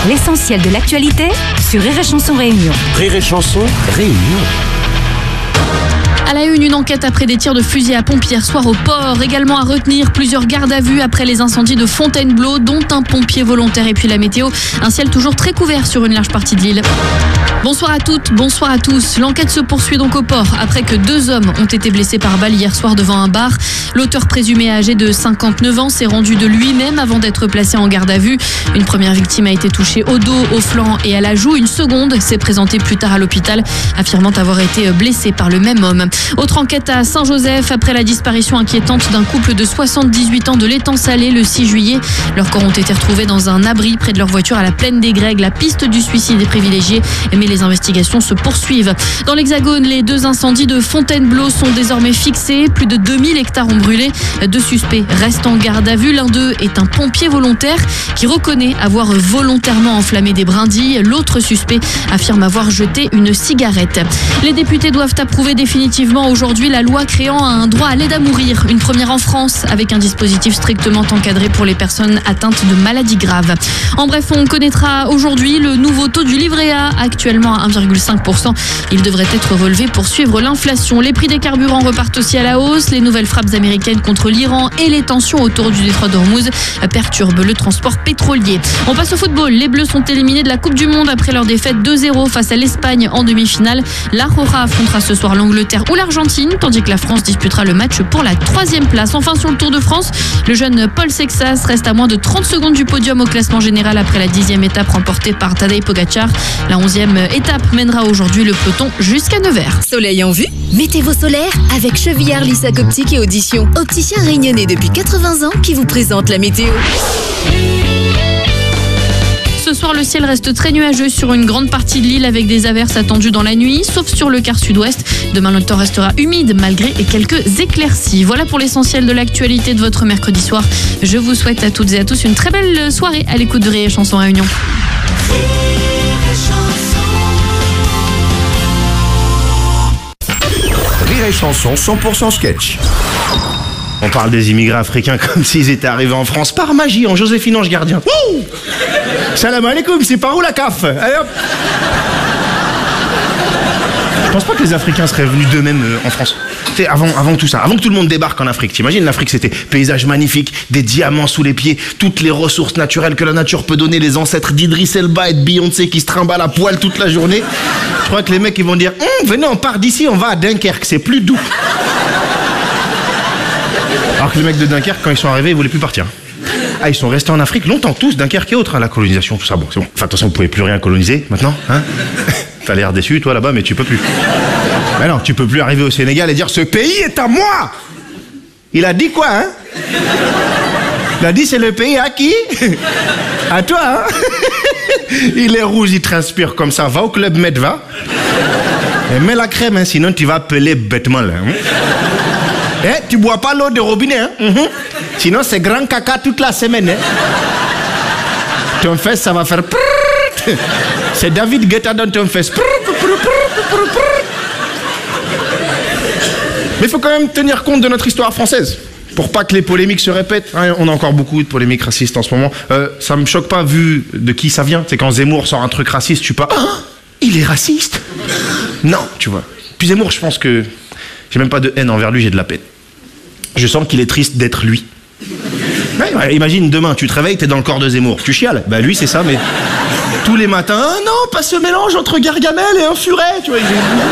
L'essentiel de l'actualité sur Rire et Chanson Réunion. Rire et Chanson Réunion. À la une enquête après des tirs de fusil à pompe hier soir au port. Également à retenir plusieurs gardes à vue après les incendies de Fontainebleau, dont un pompier volontaire. Et puis la météo, un ciel toujours très couvert sur une large partie de l'île. Bonsoir à toutes, bonsoir à tous. L'enquête se poursuit donc au port après que 2 hommes ont été blessés par balle hier soir devant un bar. L'auteur présumé âgé de 59 ans s'est rendu de lui-même avant d'être placé en garde à vue. Une première victime a été touchée au dos, au flanc et à la joue. Une seconde s'est présentée plus tard à l'hôpital, affirmant avoir été blessée par le même homme. Autre enquête à Saint-Joseph après la disparition inquiétante d'un couple de 78 ans de l'Étang-Salé le 6 juillet. Leurs corps ont été retrouvés dans un abri près de leur voiture à la plaine des Grègues. La piste du suicide est privilégiée, mais les investigations se poursuivent. Dans l'Hexagone, les 2 incendies de Fontainebleau sont désormais fixés. Plus de 2000 hectares ont brûlé. 2 suspects restent en garde à vue. L'un d'eux est un pompier volontaire qui reconnaît avoir volontairement enflammé des brindilles. L'autre suspect affirme avoir jeté une cigarette. Les députés doivent approuver définitivement aujourd'hui la loi créant un droit à l'aide à mourir. Une première en France avec un dispositif strictement encadré pour les personnes atteintes de maladies graves. En bref, on connaîtra aujourd'hui le nouveau taux du livret A, actuellement à 1,5%. Il devrait être relevé pour suivre l'inflation. Les prix des carburants repartent aussi à la hausse. Les nouvelles frappes américaines contre l'Iran et les tensions autour du détroit d'Ormuz perturbent le transport pétrolier. On passe au football. Les Bleus sont éliminés de la Coupe du Monde après leur défaite 2-0 face à l'Espagne en demi-finale. La Roja affrontera ce soir l'Angleterre ou l'Argentine, tandis que la France disputera le match pour la 3e place. Enfin, sur le Tour de France, le jeune Paul Sexas reste à moins de 30 secondes du podium au classement général après la 10e étape remportée par Tadej Pogacar. La 11e étape mènera aujourd'hui le peloton jusqu'à Nevers. Soleil en vue? Mettez vos solaires avec Chevillard Lissac Optique et Audition. Opticien réunionnais depuis 80 ans qui vous présente la météo. Ce soir, le ciel reste très nuageux sur une grande partie de l'île avec des averses attendues dans la nuit, sauf sur le quart sud-ouest. Demain, le temps restera humide malgré quelques éclaircies. Voilà pour l'essentiel de l'actualité de votre mercredi soir. Je vous souhaite à toutes et à tous une très belle soirée à l'écoute de Rire et Chanson Réunion. Rire et Chanson 100% sketch. On parle des immigrés africains comme s'ils étaient arrivés en France par magie en Joséphine Ange Gardien. Wouh! Salam alaikum, c'est par où la CAF? Allez hop! Je pense pas que les Africains seraient venus d'eux-mêmes en France. Tu sais, avant tout ça, avant que tout le monde débarque en Afrique, t'imagines, l'Afrique c'était paysage magnifique, des diamants sous les pieds, toutes les ressources naturelles que la nature peut donner, les ancêtres d'Idriss Elba et de Beyoncé qui se trimballent à poil toute la journée. Je crois que les mecs ils vont dire venez, on part d'ici, on va à Dunkerque, c'est plus doux. Alors que les mecs de Dunkerque, quand ils sont arrivés, ils voulaient plus partir. Ah, ils sont restés en Afrique longtemps, tous, Dunkerque et autres, hein, la colonisation, tout ça, bon, c'est bon. Enfin, de toute façon, vous pouvez plus rien coloniser, maintenant, hein. T'as l'air déçu, toi, là-bas, mais tu peux plus. Mais non, tu peux plus arriver au Sénégal et dire « Ce pays est à moi !» Il a dit quoi, hein? Il a dit « C'est le pays à qui? À toi, hein? » Il est rouge, il transpire comme ça. Va au Club Med, va. Et mets la crème, hein, sinon tu vas peler bêtement, là. Hein? Eh, tu bois pas l'eau de robinet, hein? Sinon, c'est grand caca toute la semaine, hein? Ton fesse, ça va faire... C'est David Guetta dans ton fesse. Mais il faut quand même tenir compte de notre histoire française, pour pas que les polémiques se répètent. On a encore beaucoup de polémiques racistes en ce moment. Ça me choque pas vu de qui ça vient. C'est quand Zemmour sort un truc raciste, je suis pas... Ah, il est raciste? Non, tu vois. Puis Zemmour, je pense que... J'ai même pas de haine envers lui, j'ai de la peine. Je sens qu'il est triste d'être lui. Ouais, imagine demain, tu te réveilles, t'es dans le corps de Zemmour. Tu chiales? Bah lui, c'est ça, mais... Tous les matins, ah non, pas ce mélange entre Gargamel et un furet, tu vois.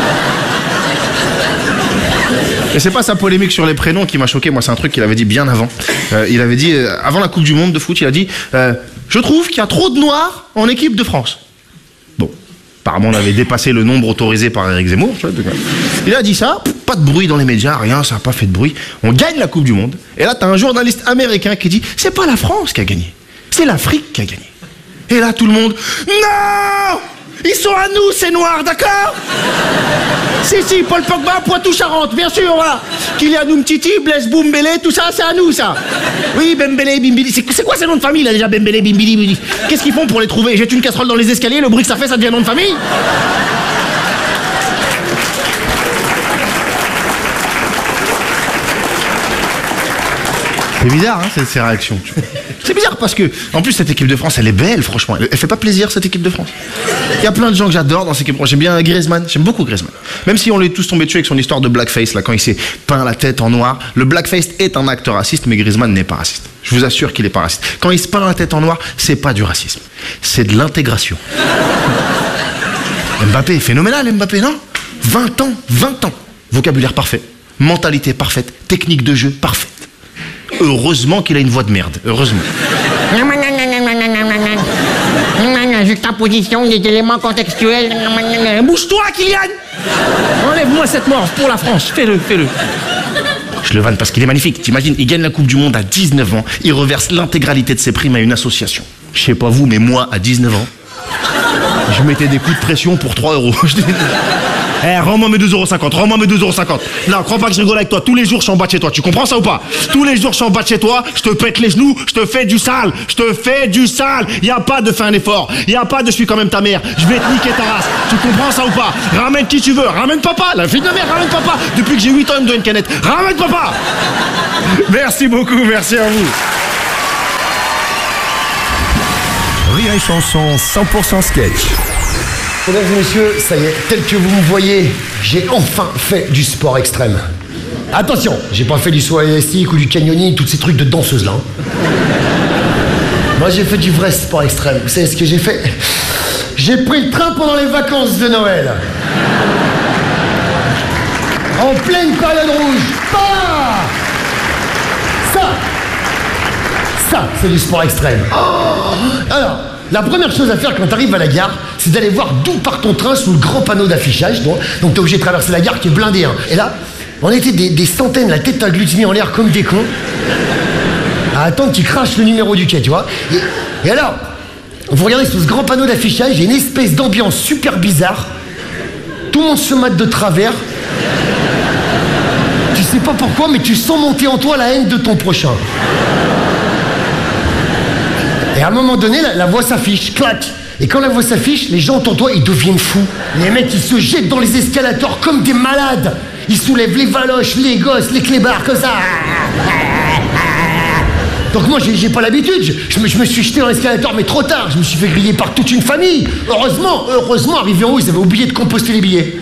Et c'est pas sa polémique sur les prénoms qui m'a choqué, moi c'est un truc qu'il avait dit bien avant. Il avait dit, avant la Coupe du Monde de foot, il a dit je trouve qu'il y a trop de noirs en équipe de France. Bon, apparemment on avait dépassé le nombre autorisé par Éric Zemmour. Il a dit ça, pas de bruit dans les médias, rien, ça a pas fait de bruit. On gagne la Coupe du Monde, et là t'as un journaliste américain qui dit c'est pas la France qui a gagné, c'est l'Afrique qui a gagné. Et là, tout le monde... Non! Ils sont à nous, ces noirs, d'accord? Si, Paul Pogba, Poitou-Charentes, bien sûr, voilà. Kylian Umtiti, Blaise Boumbélé, tout ça, c'est à nous, ça. Oui, Bembélé, Bimbili. C'est quoi ces noms de famille, là, déjà, Bembélé, Bimbili? Qu'est-ce qu'ils font pour les trouver? Jette une casserole dans les escaliers, le bruit que ça fait, ça devient nom de famille? C'est bizarre, hein, ces réactions. C'est bizarre parce que, en plus, cette équipe de France, elle est belle, franchement. Elle fait pas plaisir, cette équipe de France. Il y a plein de gens que j'adore dans cette équipe. J'aime bien Griezmann, j'aime beaucoup Griezmann. Même si on l'est tous tombés dessus avec son histoire de blackface, là, quand il s'est peint la tête en noir. Le blackface est un acte raciste, mais Griezmann n'est pas raciste. Je vous assure qu'il est pas raciste. Quand il se peint la tête en noir, c'est pas du racisme. C'est de l'intégration. Mbappé est phénoménal, Mbappé, non? 20 ans. Vocabulaire parfait. Mentalité parfaite. Technique de jeu parfaite. Heureusement qu'il a une voix de merde. Heureusement. Juxtaposition des éléments contextuels. Bouge-toi, Kylian! Enlève-moi cette morve pour la France. Fais-le. Je le vanne parce qu'il est magnifique. T'imagines, il gagne la Coupe du Monde à 19 ans. Il reverse l'intégralité de ses primes à une association. Je sais pas vous, mais moi, à 19 ans, je mettais des coups de pression pour 3 €. Rends-moi mes 2,50 €, Non, crois pas que je rigole avec toi. Tous les jours, je suis en bas de chez toi. Tu comprends ça ou pas? Tous les jours, je suis en bas de chez toi. Je te pète les genoux. Je te fais du sale. Y a pas de faire un effort. Y a pas de je suis quand même ta mère. Je vais te niquer ta race. Tu comprends ça ou pas? Ramène qui tu veux. Ramène papa. La fille de ma mère, ramène papa. Depuis que j'ai 8 ans, il me doit une canette. Ramène papa. Merci beaucoup. Merci à vous. Rire et chanson 100% sketch. Mesdames et messieurs, ça y est, tel que vous me voyez, j'ai enfin fait du sport extrême. Attention, j'ai pas fait du saut élastique ou du canyoning, tous ces trucs de danseuse là. Moi j'ai fait du vrai sport extrême. Vous savez ce que j'ai fait? J'ai pris le train pendant les vacances de Noël. En pleine période rouge. Ça, c'est du sport extrême. Alors, la première chose à faire quand tu arrives à la gare, c'est d'aller voir d'où part ton train sous le grand panneau d'affichage. Donc t'es obligé de traverser la gare qui est blindée. Hein. Et là, on était des centaines, la tête agglutinée en l'air comme des cons, à attendre qu'ils crachent le numéro du quai, tu vois. Et alors, vous regardez sous ce grand panneau d'affichage, il y a une espèce d'ambiance super bizarre. Tout le monde se mate de travers. Tu sais pas pourquoi, mais tu sens monter en toi la haine de ton prochain. Et à un moment donné, la voix s'affiche, clac. Et quand la voix s'affiche, les gens autour de toi, ils deviennent fous. Les mecs, ils se jettent dans les escalators comme des malades. Ils soulèvent les valoches, les gosses, les clébards, comme ça. Donc moi, j'ai pas l'habitude. Je me suis jeté dans l'escalator, mais trop tard. Je me suis fait griller par toute une famille. Heureusement, arrivé en haut, ils avaient oublié de composter les billets.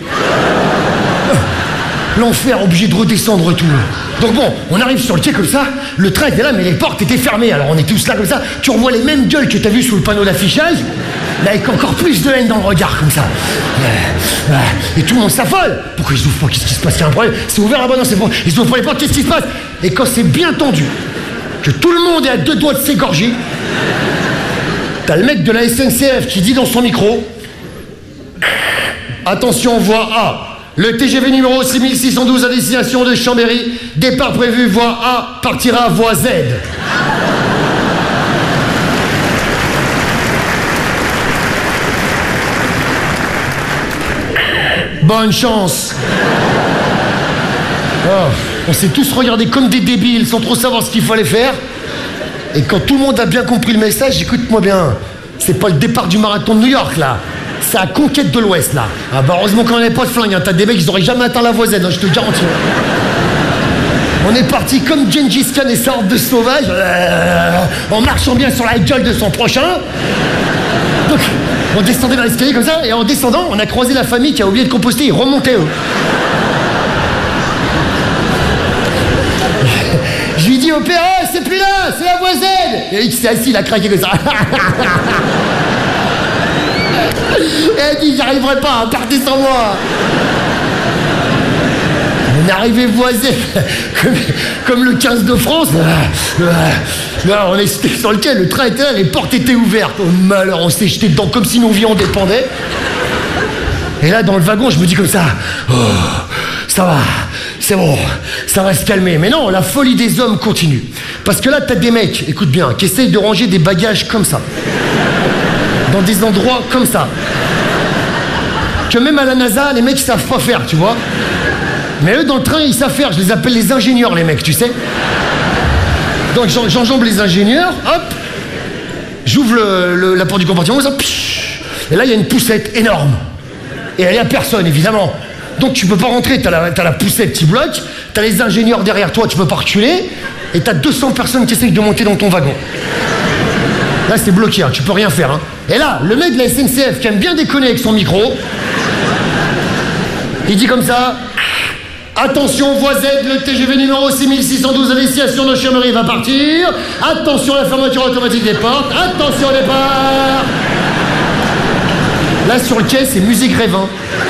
L'enfer, obligé de redescendre tout. Donc bon, on arrive sur le quai comme ça, le train était là, mais les portes étaient fermées. Alors on est tous là comme ça, tu revois les mêmes gueules que t'as vues sous le panneau d'affichage, là avec encore plus de haine dans le regard comme ça. Et tout le monde s'affole. Pourquoi ils ouvrent pas? Qu'est-ce qui se passe? Il y a un problème. C'est ouvert là-bas, non, c'est bon. Ils ouvrent pas les portes, qu'est-ce qui se passe? Et quand c'est bien tendu, que tout le monde est à 2 doigts de s'égorger, t'as le mec de la SNCF qui dit dans son micro: attention, voie A. Le TGV numéro 6612 à destination de Chambéry, départ prévu voie A, partira voie Z. Bonne chance. Oh, on s'est tous regardés comme des débiles sans trop savoir ce qu'il fallait faire. Et quand tout le monde a bien compris le message, écoute-moi bien, c'est pas le départ du marathon de New York là. C'est la conquête de l'Ouest, là. Ah bah heureusement qu'on n'avait pas de flingue, hein. T'as des mecs, ils auraient jamais atteint la voie Z, hein, je te le garantis. On est parti comme Gengis Khan et sa horde de sauvages, en marchant bien sur la gueule de son prochain. Donc, on descendait dans l'escalier comme ça, et en descendant, on a croisé la famille qui a oublié de composter, ils remontaient, eux. Je lui dis au père: oh, c'est plus là, c'est la voie Z. Et il s'est assis, il a craqué comme ça. Et elle dit: j'y arriverai pas, partez sans moi. On est arrivé voisé, comme le 15 de France. Là, on est sur le quai, le train était là, les portes étaient ouvertes. Oh malheur, on s'est jeté dedans comme si nos vies en dépendaient. Et là, dans le wagon, je me dis comme ça: oh, ça va, c'est bon, ça va se calmer. Mais non, la folie des hommes continue. Parce que là, t'as des mecs, écoute bien, qui essayent de ranger des bagages comme ça. Dans des endroits comme ça. Que même à la NASA, les mecs, ils savent pas faire, tu vois. Mais eux, dans le train, ils savent faire. Je les appelle les ingénieurs, les mecs, tu sais. Donc, j'enjambe les ingénieurs, hop. J'ouvre la porte du compartiment, ça, et là, il y a une poussette énorme. Et il n'y a personne, évidemment. Donc, tu peux pas rentrer. T'as la poussette qui bloque. T'as les ingénieurs derrière toi, tu peux pas reculer. et t'as 200 personnes qui essayent de monter dans ton wagon. Là, c'est bloqué, hein, tu peux rien faire. Hein. Et là, le mec de la SNCF qui aime bien déconner avec son micro, il dit comme ça: attention, voie Z, le TGV numéro 6612 à destination de Chambéry va partir. Attention à la fermeture automatique des portes. Attention au départ. Là, sur le quai, c'est musique Grévin.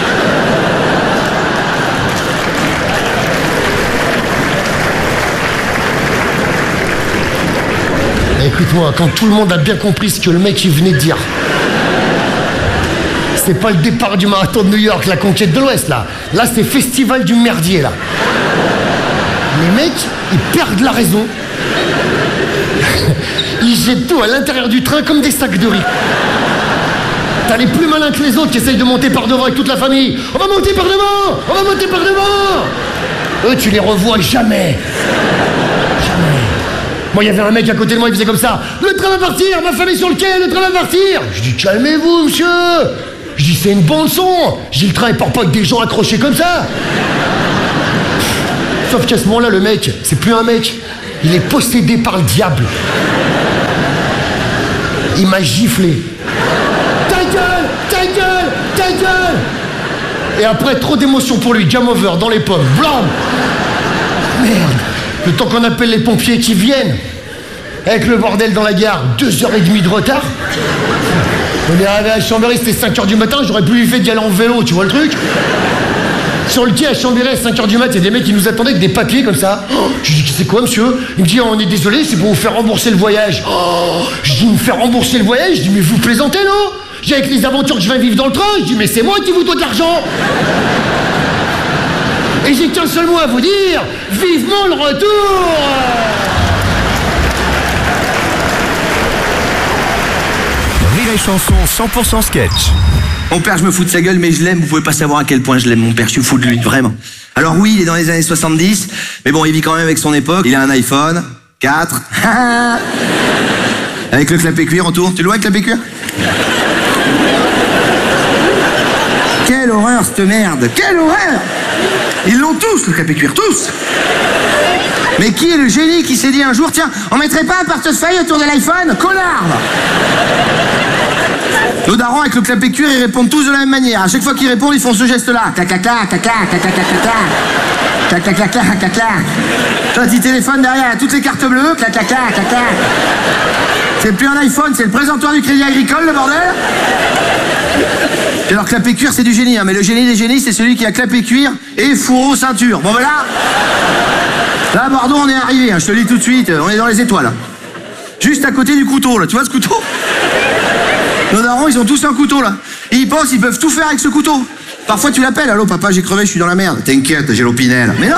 Écoute-moi, quand tout le monde a bien compris ce que le mec il venait de dire, c'est pas le départ du marathon de New York, la conquête de l'Ouest, là. Là, c'est festival du merdier, là. Les mecs, ils perdent la raison. Ils jettent tout à l'intérieur du train comme des sacs de riz. T'as les plus malins que les autres qui essayent de monter par devant avec toute la famille. On va monter par devant! On va monter par devant! Eux, tu les revois jamais. Moi, il y avait un mec à côté de moi, il faisait comme ça: le train va partir, ma famille sur le quai, le train va partir. Je dis: calmez-vous, monsieur. Je dis: c'est une bande son. Je dis: le train, il part pas avec des gens accrochés comme ça. Sauf qu'à ce moment-là, le mec, c'est plus un mec. Il est possédé par le diable. Il m'a giflé. Ta gueule, ta gueule, ta gueule. Et après, trop d'émotion pour lui, game over, dans les pommes. Blam. Merde. Le temps qu'on appelle les pompiers qui viennent, avec le bordel dans la gare, 2h30 de retard. On est arrivé à Chambéry, c'était 5h du matin, j'aurais plus fait d'y aller en vélo, tu vois le truc? Sur le quai à Chambéry à 5h du mat, il y a des mecs qui nous attendaient avec des papiers comme ça. Je dis: c'est quoi, monsieur? Il me dit: on est désolé, c'est pour vous faire rembourser le voyage. Je dis: me faire rembourser le voyage? Je dis: mais vous plaisantez, non? Je dis: avec les aventures que je vais vivre dans le train. Je dis: mais c'est moi qui vous dois de l'argent. Et j'ai qu'un seul mot à vous dire: vivement le retour. Rire et chanson 100% sketch. Mon père, je me fous de sa gueule, mais je l'aime. Vous pouvez pas savoir à quel point je l'aime, mon père. Je suis fou de lui, vraiment. Alors oui, il est dans les années 70, mais bon, il vit quand même avec son époque. Il a un iPhone 4. Avec le clapet cuir autour. Tu le vois, le clapet cuir? Quelle horreur, cette merde. Quelle horreur. Ils l'ont tous, le clapet cuir, tous. Mais qui est le génie qui s'est dit un jour: tiens, on mettrait pas un portefeuille autour de l'iPhone? Connard. Nos darons avec le clapet cuir, ils répondent tous de la même manière. À chaque fois qu'ils répondent, ils font ce geste-là. Clac, clac, clac, clac, clac, clac, clac, clac, clac, clac, clac, clac, clac, clac. Toi, tu téléphones derrière, toutes les cartes bleues. Clac, clac, clac, clac, clac. C'est plus un iPhone, c'est le présentoir du Crédit Agricole, le bordel. Et alors, clapet cuir, c'est du génie, hein, mais le génie des génies, c'est celui qui a clapet cuir et fourreau ceinture. Bon, ben là, Bordeaux, on est arrivé, hein, je te le dis tout de suite, on est dans les étoiles. Juste à côté du couteau, là, tu vois ce couteau? Nos darons, ils ont tous un couteau, là. Et ils pensent qu'ils peuvent tout faire avec ce couteau. Parfois, tu l'appelles: allô, papa, j'ai crevé, je suis dans la merde. T'inquiète, j'ai l'opinel. Mais non.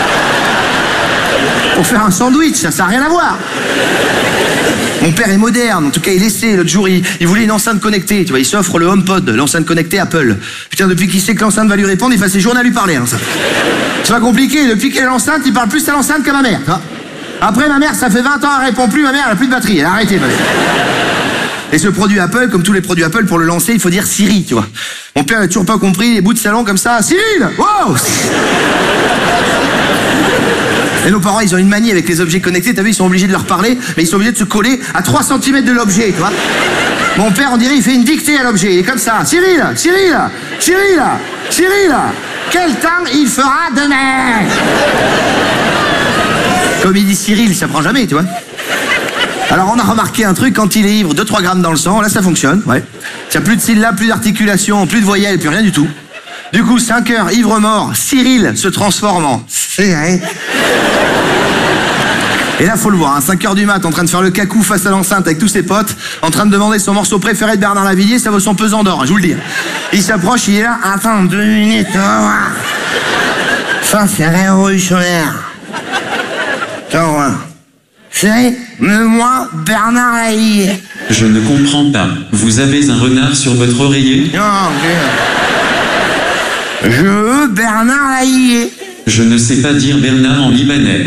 Pour faire un sandwich, ça n'a rien à voir. Mon père est moderne, en tout cas il essaie. L'autre jour il voulait une enceinte connectée, tu vois, il s'offre le HomePod, l'enceinte connectée Apple. Putain, depuis qu'il sait que l'enceinte va lui répondre, il passe ses journées à lui parler, hein, ça. C'est pas compliqué, depuis qu'il a l'enceinte, il parle plus à l'enceinte qu'à ma mère, tu vois. Après, ma mère, ça fait 20 ans, elle répond plus, ma mère, elle a plus de batterie, elle a arrêté, ma mère. Et ce produit Apple, comme tous les produits Apple, pour le lancer, il faut dire Siri, tu vois. Mon père n'a toujours pas compris, les bouts de salon comme ça: Cyril, wow. Et nos parents, ils ont une manie avec les objets connectés, t'as vu, ils sont obligés de leur parler, mais ils sont obligés de se coller à 3 cm de l'objet, tu vois. Mon père, on dirait, il fait une dictée à l'objet, il est comme ça: Cyril, Cyril, Cyril, Cyril, quel temps il fera demain? Comme il dit Cyril, ça prend jamais, tu vois. Alors on a remarqué un truc, quand il est ivre, 2-3 grammes dans le sang, là ça fonctionne, ouais. Il n'y a plus de syllabes, plus d'articulation, plus de voyelles, plus rien du tout. Du coup, 5 heures, ivre mort, Cyril se transforme en Cyril. Et là, faut le voir, hein, 5 heures du mat, en train de faire le cacou face à l'enceinte avec tous ses potes, en train de demander son morceau préféré de Bernard Lavillier, ça vaut son pesant d'or, hein, je vous le dis. Il s'approche, il est là: attends 2 minutes, on va voir. Ça, c'est révolutionnaire. Tiens, voilà. C'est moi, Bernard Lavillier. Je ne comprends pas. Vous avez un renard sur votre oreiller? Non, je veux Bernard Lavillier. Je ne sais pas dire Bernard en libanais.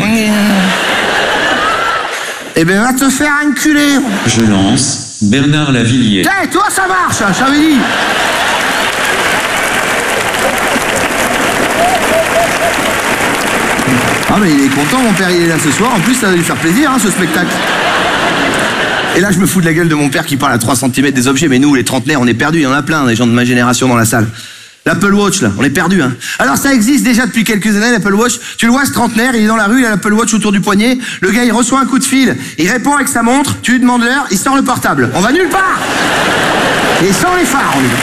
Eh ben, va te faire enculer. Je lance Bernard Lavillier. Hey, toi, ça marche, ça veut dire. Ah mais il est content, mon père, il est là ce soir. En plus, ça va lui faire plaisir, hein, ce spectacle. Et là, je me fous de la gueule de mon père qui parle à 3 cm des objets. Mais nous, les trentenaires, on est perdus. Il y en a plein, des gens de ma génération dans la salle. L'Apple Watch, là, on est perdus, hein. Alors, ça existe déjà depuis quelques années, l'Apple Watch. Tu le vois, ce trentenaire, il est dans la rue, il a l'Apple Watch autour du poignet. Le gars, il reçoit un coup de fil. Il répond avec sa montre. Tu lui demandes l'heure, il sort le portable. On va nulle part. Et sans les phares, on y va.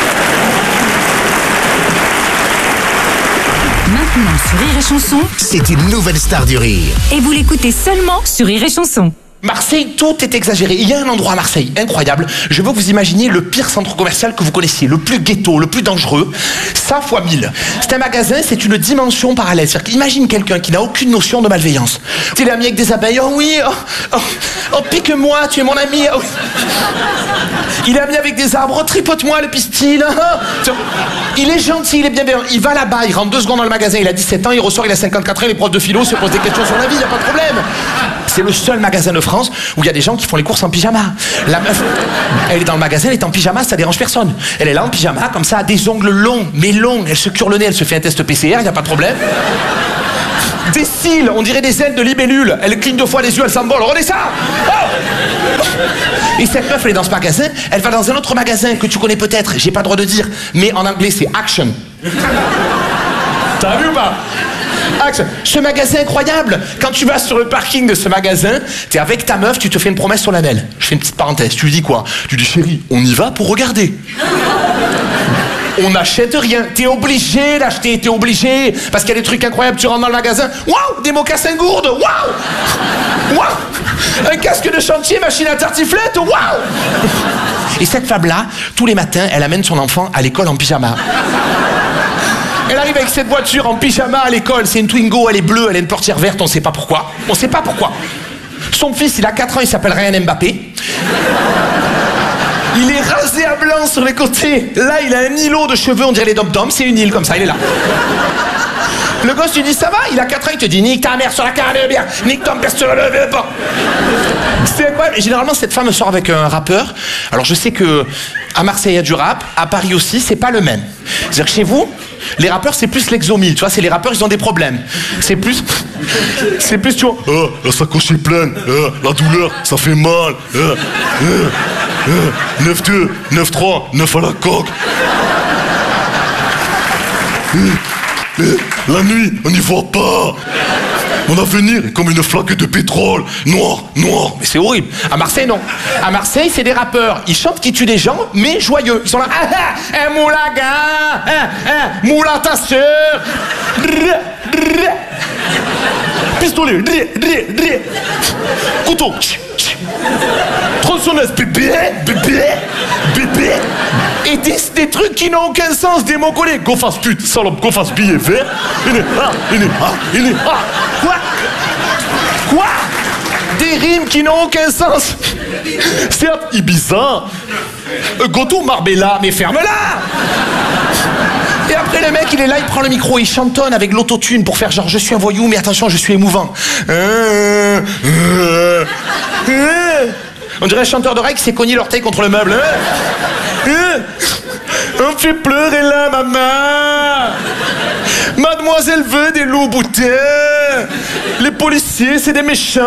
Maintenant sur Rire et Chanson. C'est une nouvelle star du rire. Et vous l'écoutez seulement sur Rire et Chanson. Marseille, tout est exagéré. Il y a un endroit à Marseille incroyable. Je veux que vous imaginiez le pire centre commercial que vous connaissiez, le plus ghetto, le plus dangereux. Ça fois 1000. C'est un magasin, c'est une dimension parallèle. C'est-à-dire qu'imagine quelqu'un qui n'a aucune notion de malveillance. Il est ami avec des abeilles. Oh oui, oh pique-moi, tu es mon ami. Oh. Il est ami avec des arbres. Oh, tripote-moi le pistil. Il est gentil, il est bienveillant. Il va là-bas, il rentre 2 secondes dans le magasin. Il a 17 ans, il ressort, il a 54 ans. Les profs de philo se posent des questions sur la vie, il n'y a pas de problème. C'est le seul magasin de France où il y a des gens qui font les courses en pyjama. La meuf, elle est dans le magasin, elle est en pyjama, ça dérange personne. Elle est là en pyjama, comme ça, des ongles longs, mais longs. Elle se cure le nez, elle se fait un test PCR, il n'y a pas de problème. Des cils, on dirait des ailes de libellule. Elle cligne 2 fois les yeux, elle s'envole. Regardez ça. Oh. Et cette meuf, elle est dans ce magasin. Elle va dans un autre magasin que tu connais peut-être. J'ai pas le droit de dire, mais en anglais, c'est Action. T'as vu ou pas? Action. Ce magasin incroyable. Quand tu vas sur le parking de ce magasin, t'es avec ta meuf, tu te fais une promesse solennelle. Je fais une petite parenthèse. Tu lui dis quoi? Tu dis chérie, on y va pour regarder. On n'achète rien. T'es obligé d'acheter, t'es obligé. Parce qu'il y a des trucs incroyables. Tu rentres dans le magasin. Waouh, des mocassins gourdes. Waouh, waouh. Un casque de chantier, machine à tartiflette. Waouh. Et cette femme-là, tous les matins, elle amène son enfant à l'école en pyjama. Elle arrive avec cette voiture en pyjama à l'école. C'est une Twingo, elle est bleue, elle a une portière verte. On sait pas pourquoi. On sait pas pourquoi. Son fils, il a 4 ans, il s'appelle Ryan Mbappé. Il est rasé à blanc sur les côtés. Là, il a un îlot de cheveux, on dirait les dom-toms. C'est une île comme ça, il est là. Le gosse, tu dis ça va? Il a 4 ans, il te dit nique ta mère sur la canne de bière, nique ton père sur le pas. C'est incroyable. Et généralement, cette femme sort avec un rappeur. Alors, je sais que à Marseille, il y a du rap. À Paris aussi, c'est pas le même. C'est-à-dire que chez vous, les rappeurs, c'est plus l'exomile. Tu vois, c'est les rappeurs, ils ont des problèmes. C'est plus, tu vois. La sacoche est pleine. La douleur, ça fait mal. 9-2, 9-3, 9 à la coque. La nuit, on n'y voit pas. Mon avenir est comme une flaque de pétrole. Noir, noir. Mais c'est horrible. À Marseille, non. À Marseille, c'est des rappeurs. Ils chantent qui tuent des gens, mais joyeux. Ils sont là. Un moulaga. Moula ta sœur. Pistolet. Couteau. Tronçonneuse. Bébé. Et des trucs qui n'ont aucun sens, des mots collés. Go fasse pute, salope, go fasse billet vert. Il est. Quoi? Des rimes qui n'ont aucun sens. Certes, Ibiza. Goto Marbella, mais ferme-la. Et après le mec, il est là, il prend le micro, il chantonne avec l'autotune pour faire genre je suis un voyou, mais attention, je suis émouvant. On dirait un chanteur d'oreille qui s'est cogné l'orteil contre le meuble. On fait pleurer la maman. Mademoiselle veut des loups boutins. Les policiers, c'est des méchants.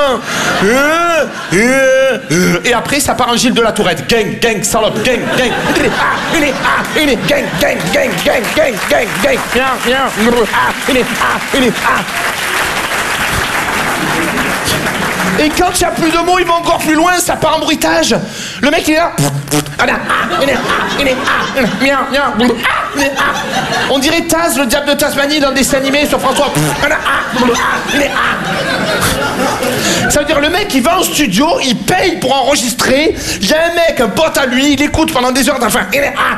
Et après, ça part en Gilles de la Tourette. Gang, salope, gang. Et quand il n'y a plus de mots, il va encore plus loin, ça part en bruitage. Le mec, il est là. On dirait Taz, le diable de Tasmanie, dans des dessins animés sur François. Ça veut dire, le mec, il va en studio, il paye pour enregistrer. Il y a un mec, un pote à lui, il écoute pendant des heures d'enfin.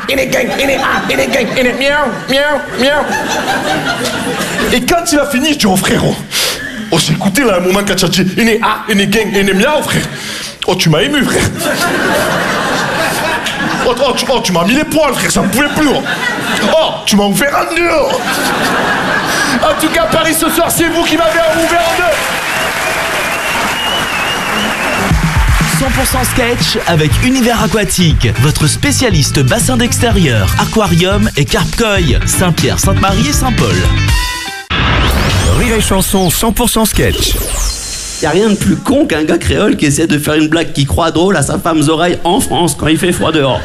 Et quand il a fini, je dis, oh frérot. Oh, j'ai écouté là un moment quand tu as dit miaou, frère. Oh, tu m'as ému, frère. Oh, tu m'as mis les poils, frère, ça ne pouvait plus. Oh, tu m'as ouvert en deux. En tout cas, Paris ce soir, c'est vous qui m'avez ouvert en deux. 100% sketch avec Univers Aquatique, votre spécialiste bassin d'extérieur, aquarium et carpe-koi, Saint-Pierre, Sainte-Marie et Saint-Paul. Rire et Chanson 100% sketch. Y a rien de plus con qu'un gars créole qui essaie de faire une blague qui croit drôle à sa femme's oreille en France quand il fait froid dehors.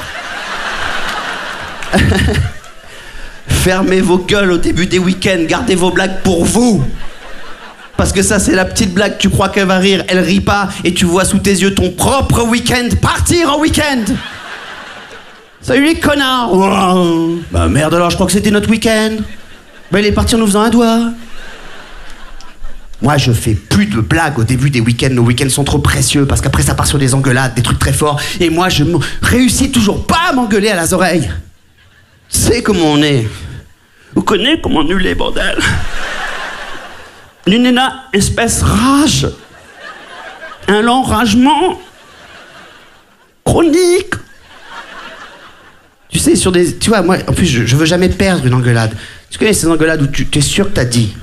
Fermez vos gueules au début des week-ends, gardez vos blagues pour vous. Parce que ça, c'est la petite blague, tu crois qu'elle va rire, elle rit pas, et tu vois sous tes yeux ton propre week-end partir en week-end. Salut les connards. Oh. Bah merde alors, je crois que c'était notre week-end. Bah il est parti en nous faisant un doigt. Moi, je fais plus de blagues au début des week-ends. Nos week-ends sont trop précieux parce qu'après, ça part sur des engueulades, des trucs très forts. Et moi, je réussis toujours pas à m'engueuler à las oreilles. Tu sais comment on est. Vous connaissez comment nous les bordel. Une espèce rage. Un enragement chronique. Tu sais, sur des... Tu vois, moi, en plus, je veux jamais perdre une engueulade. Tu connais ces engueulades où tu es sûr que t'as dit.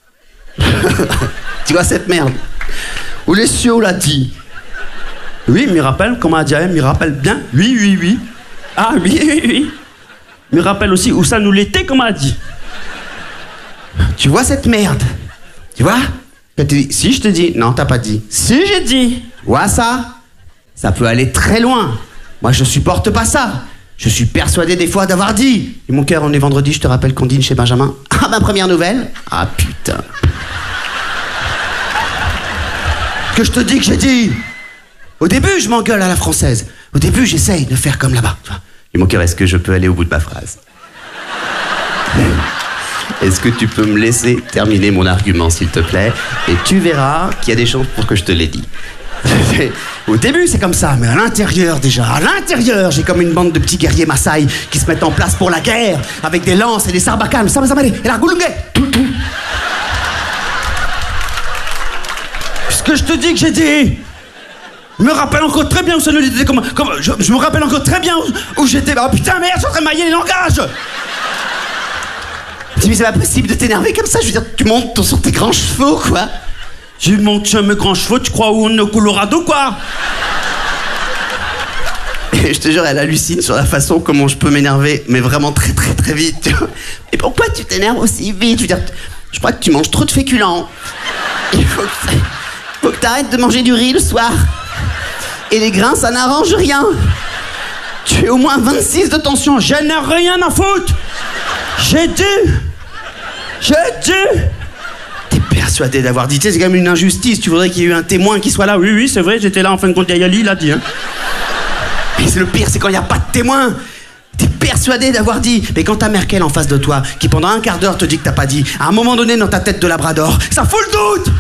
Tu vois cette merde. Où les cieux l'a dit. Oui, me rappelle, comment a dit, me rappelle bien. Oui, oui, oui. Ah, oui, oui, oui. Me rappelle aussi où ça nous l'était, comment a dit. Tu vois cette merde. Tu vois? Si je te dis, non, t'as pas dit. Si j'ai dit. Vois ça? Ça peut aller très loin. Moi, je supporte pas ça. Je suis persuadé des fois d'avoir dit. Et mon cœur, on est vendredi, je te rappelle qu'on dîne chez Benjamin. Ah, ma première nouvelle. Ah, putain. Que je te dis que j'ai dit. Au début, je m'engueule à la française. Au début, j'essaye de faire comme là-bas. Et mon cœur, est-ce que je peux aller au bout de ma phrase? Est-ce que tu peux me laisser terminer mon argument, s'il te plaît? Et tu verras qu'il y a des chances pour que je te l'ai dit. Au début, c'est comme ça, mais à l'intérieur, déjà, à l'intérieur, j'ai comme une bande de petits guerriers Maasai qui se mettent en place pour la guerre, avec des lances et des sarbacanes, et la goulungue. Ce que je te dis que j'ai dit, je me rappelle encore très bien où ça nous était, je me rappelle encore très bien où j'étais. Oh putain, merde, je suis en train de mailler les langages. Mais c'est pas possible de t'énerver comme ça, je veux dire, tu montes sur tes grands chevaux, quoi. Je monte sur mes grands chevaux, tu crois où on est au Colorado, quoi? Et je te jure, elle hallucine sur la façon comment je peux m'énerver, mais vraiment très très très vite, tu vois. Et pourquoi tu t'énerves aussi vite? Je veux dire, je crois que tu manges trop de féculents. Il faut que t'arrêtes de manger du riz le soir. Et les grains, ça n'arrange rien. Tu es au moins 26 de tension, je n'ai rien à foutre. J'ai dit. T'es persuadé d'avoir dit, c'est quand même une injustice, tu voudrais qu'il y ait eu un témoin qui soit là. Oui, oui, c'est vrai, j'étais là, en fin de compte, Yali, il a dit. Hein. Et c'est le pire, c'est quand il n'y a pas de témoin. T'es persuadé d'avoir dit. Mais quand t'as Merkel en face de toi, qui pendant un quart d'heure te dit que t'as pas dit, à un moment donné dans ta tête de labrador, ça fout le doute.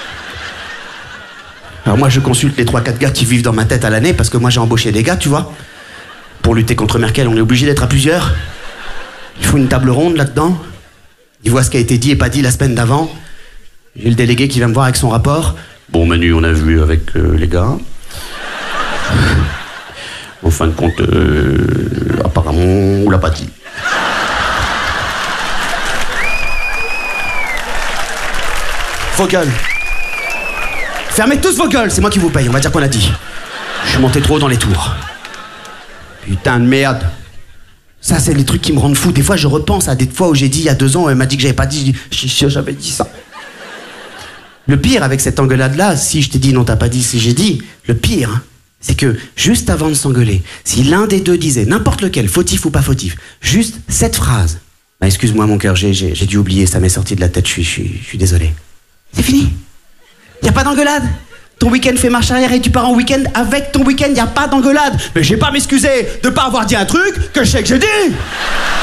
Alors moi, je consulte les 3-4 gars qui vivent dans ma tête à l'année, parce que moi, j'ai embauché des gars, tu vois. Pour lutter contre Merkel, on est obligé d'être à plusieurs. Il faut une table ronde là-dedans. Il voit ce qui a été dit et pas dit la semaine d'avant. J'ai le délégué qui vient me voir avec son rapport. Bon, Manu, on a vu avec les gars. En fin de compte, apparemment, on l'a pas dit. Vos gueules. Fermez tous vos gueules, c'est moi qui vous paye, on va dire qu'on a dit. Je suis monté trop haut dans les tours. Putain de merde. Ça, c'est les trucs qui me rendent fou. Des fois, je repense à des fois où j'ai dit il y a 2 ans, elle m'a dit que j'avais pas dit. Je suis sûr, j'avais dit ça. Le pire avec cette engueulade-là, si je t'ai dit non, t'as pas dit, si j'ai dit, le pire, hein, c'est que juste avant de s'engueuler, si l'un des deux disait, n'importe lequel, fautif ou pas fautif, juste cette phrase, bah, excuse-moi mon cœur, j'ai dû oublier, ça m'est sorti de la tête, je suis désolé. C'est fini. Y a pas d'engueulade. Ton week-end fait marche arrière et tu pars en week-end avec ton week-end, y a pas d'engueulade. Mais j'ai pas à m'excuser de pas avoir dit un truc que je sais que j'ai dit.